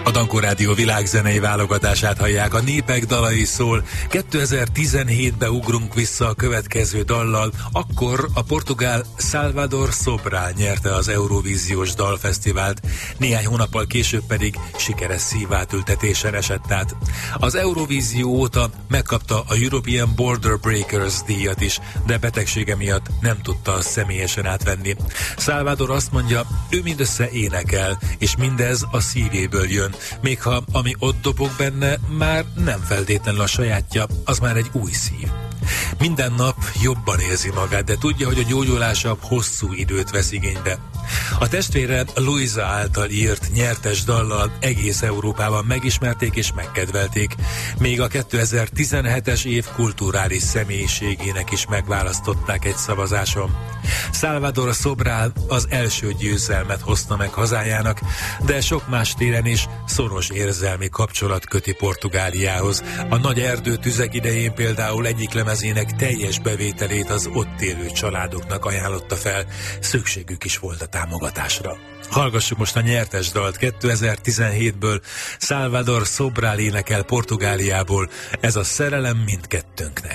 A Dankó Rádió világzenei válogatását hallják, a Népek dalai szól. 2017-be ugrunk vissza a következő dallal, akkor a portugál Salvador Sobral nyerte az Eurovíziós Dalfesztivált, néhány hónappal később pedig sikeres szívátültetésen esett át. Az Eurovízió óta megkapta a European Border Breakers díjat is, de betegsége miatt nem tudta személyesen átvenni. Salvador azt mondja, ő mindössze énekel, és mindez a szívéből jön. Még ha ami ott dobog benne már nem feltétlenül a sajátja, az már egy új szív. Minden nap jobban érzi magát, de tudja, hogy a gyógyulása hosszú időt vesz igénybe. A testvére Luisa által írt nyertes dallal egész Európában megismerték és megkedvelték, még a 2017-es év kulturális személyiségének is megválasztották egy szavazáson. Salvador Sobral az első győzelmet hozta meg hazájának, de sok más téren is szoros érzelmi kapcsolat köti Portugáliához. A nagy erdőtüzek idején például egyik lemezének teljes bevételét az ott élő családoknak ajánlotta fel, szükségük is volt a támogatásra. Hallgassuk most a nyertes dalt 2017-ből, Salvador Sobral énekel Portugáliából, ez a szerelem mindkettőnknek.